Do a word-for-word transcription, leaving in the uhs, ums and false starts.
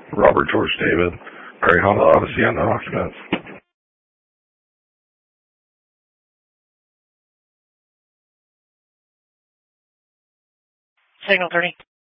Robert George David, Mary Honda Odyssey, unknown occupants. Signal thirty.